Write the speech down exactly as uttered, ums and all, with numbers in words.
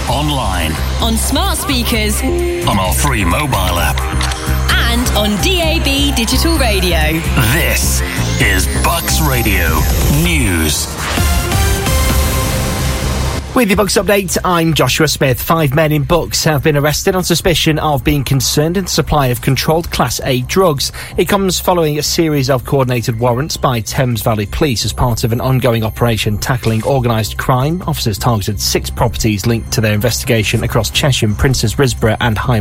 online, on smart speakers, on our free mobile app, and on D A B digital radio. This is Bucks Radio News. With your Bucks update, I'm Joshua Smith. Five men in Bucks have been arrested on suspicion of being concerned in the supply of controlled Class A drugs. It comes following a series of coordinated warrants by Thames Valley Police as part of an ongoing operation tackling organised crime. Officers targeted six properties linked to their investigation across Chesham, Princes Risborough and High